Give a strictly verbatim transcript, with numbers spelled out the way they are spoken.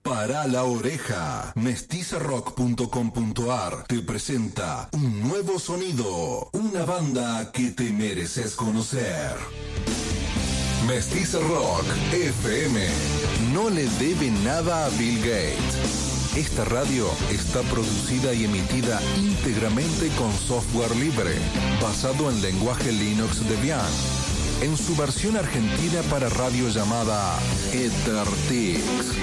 Para la oreja. mestiza rock punto com punto ar te presenta un nuevo sonido. Una banda que te mereces conocer. Mestiza Rock F M. No le debe nada a Bill Gates. Esta radio está producida y emitida íntegramente con software libre, basado en lenguaje Linux Debian, en su versión argentina para radio llamada EtherTix.